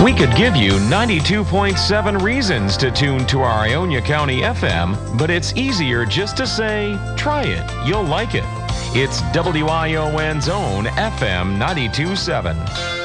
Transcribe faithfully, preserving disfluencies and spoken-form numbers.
We could give you ninety-two point seven reasons to tune to our Ionia County F M, but it's easier just to say, try it. You'll like it. It's W I O N's own F M ninety-two point seven.